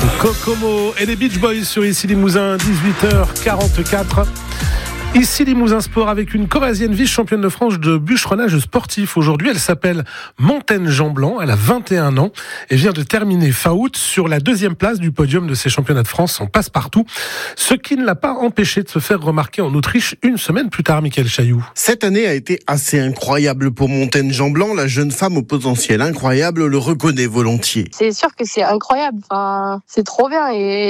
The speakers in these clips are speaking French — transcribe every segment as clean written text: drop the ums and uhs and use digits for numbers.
Kokomo et les Beach Boys sur Ici Limousin, 18h44. Ici Limousin Sport avec une Corrézienne vice-championne de France de bûcheronnage sportif. Aujourd'hui, elle s'appelle Montaine Jean-Blanc. Elle a 21 ans et vient de terminer fin août sur la deuxième place du podium de ces championnats de France en passe-partout. Ce qui ne l'a pas empêché de se faire remarquer en Autriche une semaine plus tard, Mickaël Chailloux. Cette année a été assez incroyable pour Montaine Jean-Blanc. La jeune femme au potentiel incroyable le reconnaît volontiers. C'est sûr que c'est incroyable. Enfin, c'est trop bien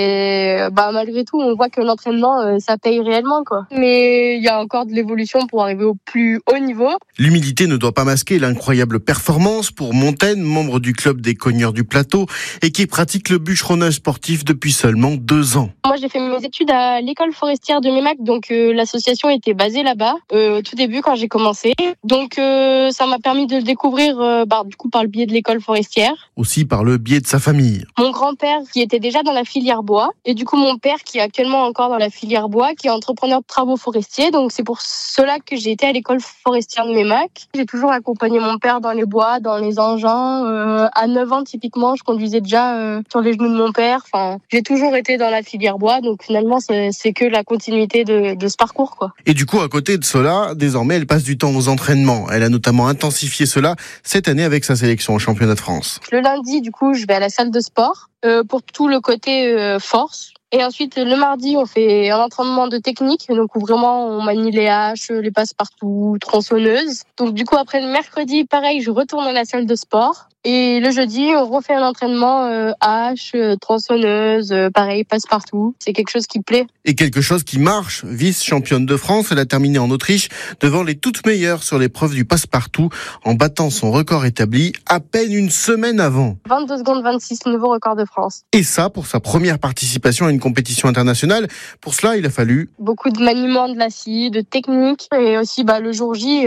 et malgré tout, on voit que l'entraînement, ça paye réellement, quoi. Mais il y a encore de l'évolution pour arriver au plus haut niveau. L'humilité ne doit pas masquer l'incroyable performance pour Montaine, membre du club des Cogneurs du Plateau et qui pratique le bûcheronnage sportif depuis seulement 2 ans. Moi, j'ai fait mes études à l'école forestière de Mémac, donc l'association était basée là-bas au tout début quand j'ai commencé. Donc ça m'a permis de le découvrir par le biais de l'école forestière. Aussi par le biais de sa famille. Mon grand-père qui était déjà dans la filière bois et du coup mon père qui est actuellement encore dans la filière bois, qui est entrepreneur de travaux forestiers. Donc c'est pour cela que j'ai été à l'école forestière de Mémac. J'ai toujours accompagné mon père dans les bois, dans les engins. À 9 ans typiquement, je conduisais déjà sur les genoux de mon père. Enfin, j'ai toujours été dans la filière bois, donc finalement c'est que la continuité de ce parcours, quoi. Et du coup, à côté de cela, désormais elle passe du temps aux entraînements. Elle a notamment intensifié cela cette année avec sa sélection au championnat de France. Le lundi, du coup, je vais à la salle de sport pour tout le côté force. Et ensuite, le mardi, on fait un entraînement de technique. Donc, où vraiment, on manie les haches, les passe-partout, tronçonneuses. Donc, du coup, après le mercredi, pareil, je retourne à la salle de sport. Et le jeudi, on refait un entraînement hache, tronçonneuse, pareil, passe-partout. C'est quelque chose qui plaît. Et quelque chose qui marche. Vice-championne de France, elle a terminé en Autriche devant les toutes meilleures sur l'épreuve du passe-partout en battant son record établi à peine une semaine avant. 22 secondes 26, nouveau record de France. Et ça, pour sa première participation à une compétition internationale. Pour cela, il a fallu beaucoup de maniement de la scie, de technique et aussi le jour J,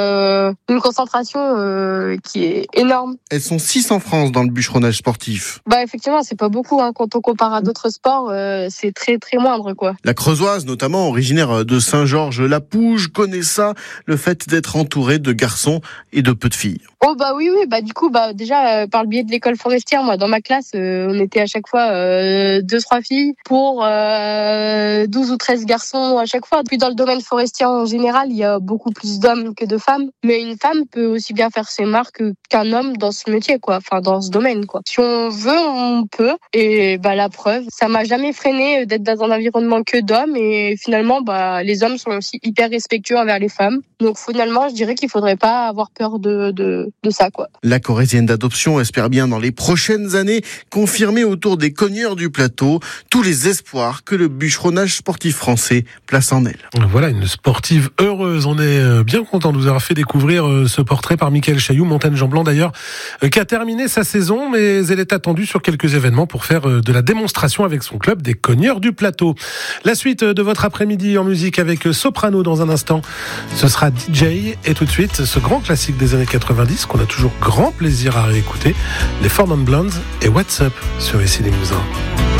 une concentration qui est énorme. Elles sont 6 en France dans le bûcheronnage sportif. Effectivement, c'est pas beaucoup, hein. Quand on compare à d'autres sports, c'est très très moindre, quoi. La Creusoise, notamment originaire de Saint-Georges-la-Pouge, connaît ça, le fait d'être entourée de garçons et de peu de filles. Oh oui, du coup déjà par le biais de l'école forestière, moi dans ma classe, on était à chaque fois 2-3 filles pour 12 ou 13 garçons à chaque fois. Puis dans le domaine forestier en général, il y a beaucoup plus d'hommes que de femmes, mais une femme peut aussi bien faire ses marques qu'un homme dans ce métier, quoi, enfin dans ce domaine, quoi. Si on veut, on peut. Et la preuve, ça m'a jamais freiné d'être dans un environnement que d'hommes et finalement les hommes sont aussi hyper respectueux envers les femmes. Donc finalement, je dirais qu'il faudrait pas avoir peur de ça, quoi. La Corrézienne d'adoption espère bien dans les prochaines années confirmer autour des Cogneurs du Plateau tous les espoirs que le bûcheronnage sportif français place en elle. Voilà une sportive heureuse. On est bien content de vous avoir fait découvrir ce portrait par Mickaël Chailloux, Montaine Jean-Blanc d'ailleurs, qui a terminé sa saison, mais elle est attendue sur quelques événements pour faire de la démonstration avec son club des Cogneurs du Plateau. La suite de votre après-midi en musique avec Soprano dans un instant. Ce sera DJ et tout de suite ce grand classique des années 90 qu'on a toujours grand plaisir à réécouter, les Four Non Blondes et What's Up sur Ici Limousin.